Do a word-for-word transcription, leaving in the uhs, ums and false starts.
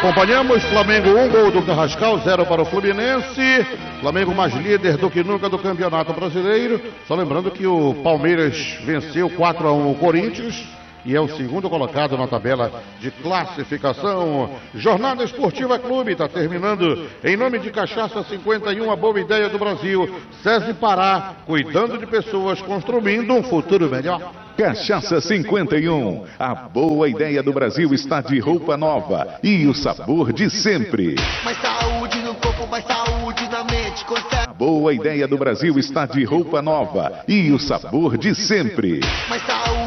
Acompanhamos Flamengo um, gol do Carrascal, zero para o Fluminense. Flamengo mais líder do que nunca do Campeonato Brasileiro. Só lembrando que o Palmeiras venceu quatro a um o Corinthians e é o segundo colocado na tabela de classificação. Jornada Esportiva Clube está terminando. Em nome de Cachaça cinquenta e um, a boa ideia do Brasil. SESI Pará, cuidando de pessoas, construindo um futuro melhor. Cachaça cinquenta e um, a boa ideia do Brasil está de roupa nova e o sabor de sempre. Mais saúde no corpo, mais saúde na mente. A boa ideia do Brasil está de roupa nova e o sabor de sempre. Mais saúde.